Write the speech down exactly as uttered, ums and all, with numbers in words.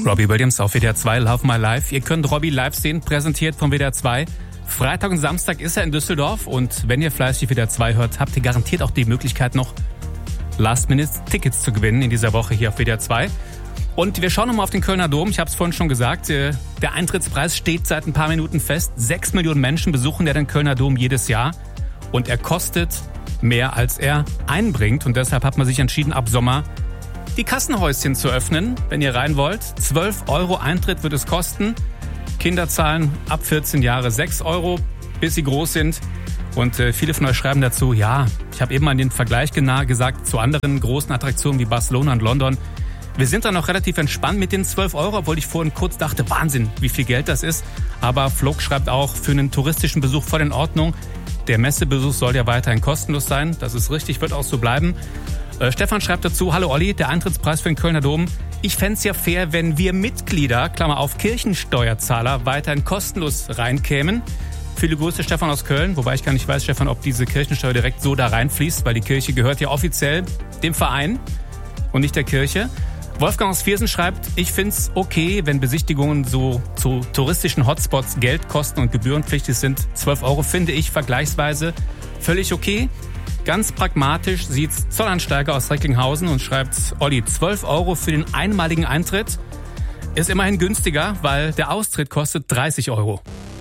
Robbie Williams auf W D R zwei, Love My Life. Ihr könnt Robbie live sehen, präsentiert von W D R zwei. Freitag und Samstag ist er in Düsseldorf und wenn ihr fleißig W D R zwei hört, habt ihr garantiert auch die Möglichkeit noch Last-Minute-Tickets zu gewinnen in dieser Woche hier auf W D R zwei. Und wir schauen nochmal auf den Kölner Dom. Ich habe es vorhin schon gesagt, der Eintrittspreis steht seit ein paar Minuten fest. Sechs Millionen Menschen besuchen ja den Kölner Dom jedes Jahr und er kostet mehr, als er einbringt. Und deshalb hat man sich entschieden, ab Sommer die Kassenhäuschen zu öffnen, wenn ihr rein wollt. zwölf Euro Eintritt wird es kosten. Kinder zahlen ab vierzehn Jahre sechs Euro, bis sie groß sind. Und äh, viele von euch schreiben dazu, ja, ich habe eben mal den Vergleich gena- gesagt zu anderen großen Attraktionen wie Barcelona und London. Wir sind da noch relativ entspannt mit den zwölf Euro, obwohl ich vorhin kurz dachte, Wahnsinn, wie viel Geld das ist. Aber Flog schreibt auch, für einen touristischen Besuch voll in Ordnung. Der Messebesuch soll ja weiterhin kostenlos sein. Das ist richtig, wird auch so bleiben. Äh, Stefan schreibt dazu, hallo Olli, der Eintrittspreis für den Kölner Dom. Ich fände es ja fair, wenn wir Mitglieder, Klammer auf, Kirchensteuerzahler, weiterhin kostenlos reinkämen. Viele Grüße, Stefan aus Köln. Wobei ich gar nicht weiß, Stefan, ob diese Kirchensteuer direkt so da reinfließt, weil die Kirche gehört ja offiziell dem Verein und nicht der Kirche. Wolfgang aus Viersen schreibt, ich find's okay, wenn Besichtigungen so zu touristischen Hotspots Geld kosten und gebührenpflichtig sind. zwölf Euro finde ich vergleichsweise völlig okay. Ganz pragmatisch sieht's Zollansteiger aus Recklinghausen und schreibt, Olli, zwölf Euro für den einmaligen Eintritt ist immerhin günstiger, weil der Austritt kostet dreißig Euro.